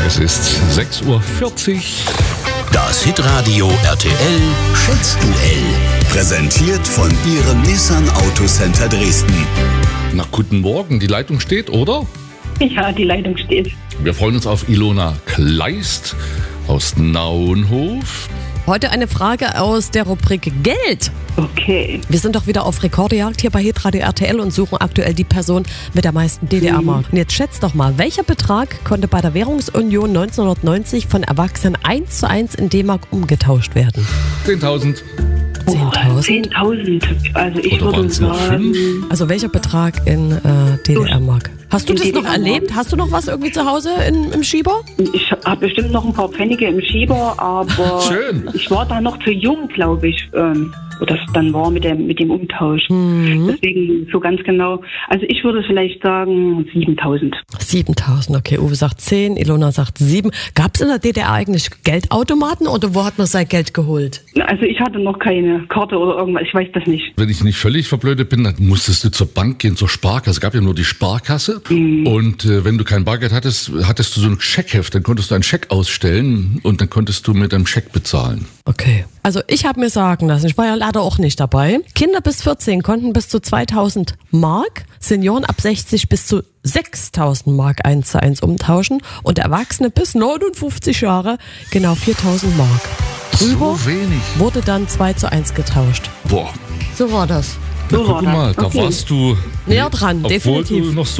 Es ist 6:40 Uhr. Das Hitradio RTL Schätzduell. Präsentiert von Ihrem Nissan Autocenter Dresden. Na, guten Morgen, die Leitung steht, oder? Ja, die Leitung steht. Wir freuen uns auf Ilona Kleist aus Naunhof. Heute eine Frage aus der Rubrik Geld. Okay. Wir sind doch wieder auf Rekordjagd hier bei Hitradio RTL und suchen aktuell die Person mit der meisten DDR-Mark. Und jetzt schätzt doch mal, welcher Betrag konnte bei der Währungsunion 1990 von Erwachsenen 1:1 in D-Mark umgetauscht werden? 10.000. 10.000? 10.000. Also ich Oder waren würde es noch sagen, 5? Also welcher Betrag in DDR-Mark? Hast du In das noch DDR-Mark. erlebt? Hast du noch was irgendwie zu Hause im Schieber? ich habe bestimmt noch ein paar Pfennige im Schieber, aber Schön. ich war da noch zu jung, glaube ich, wo das dann war mit dem Umtausch. Deswegen so ganz genau. Also ich würde vielleicht sagen 7.000. 7.000, okay. Uwe sagt 10, Ilona sagt 7. Gab es in der DDR eigentlich Geldautomaten oder wo hat man sein Geld geholt? Also ich hatte noch keine Karte oder irgendwas, ich weiß das nicht. Wenn ich nicht völlig verblödet bin, dann musstest du zur Bank gehen, zur Sparkasse. Es gab ja nur die Sparkasse. Und wenn du kein Bargeld hattest, hattest du so ein Scheckheft. Dann konntest du einen Scheck ausstellen und dann konntest du mit einem Scheck bezahlen. Okay. Also ich habe mir sagen lassen, ich war ja leider auch nicht dabei, Kinder bis 14 konnten bis zu 2.000 Mark, Senioren ab 60 bis zu 6.000 Mark 1:1 umtauschen und Erwachsene bis 59 Jahre genau 4.000 Mark. Drüber So wenig. wurde dann 2:1 getauscht. Boah, So war das. na, So guck war das. mal, da Okay. warst du Näher dran, obwohl definitiv. du noch